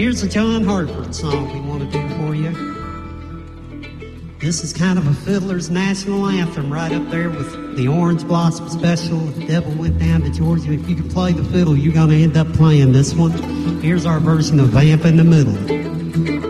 Here's a John Hartford song we want to do for you. This is kind of a fiddler's national anthem, right up there with the Orange Blossom Special. If the devil went down to Georgia, if you could play the fiddle, you're going to end up playing this one. Here's our version of Vamp in the Middle.